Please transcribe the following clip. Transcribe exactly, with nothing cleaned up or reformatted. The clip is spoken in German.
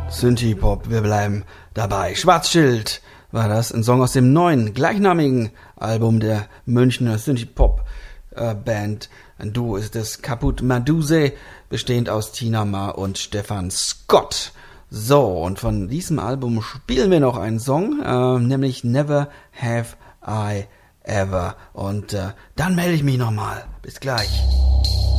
Synthie-Pop, wir bleiben dabei. Schwarzschild war das, ein Song aus dem neuen, gleichnamigen Album der Münchner Synthie-Pop-Band. Ein Duo ist es, Caput Maduse, bestehend aus Tina Ma und Stefan Scott. So, und von diesem Album spielen wir noch einen Song, äh, nämlich Never Have I Ever. Und äh, dann melde ich mich nochmal. Bis gleich.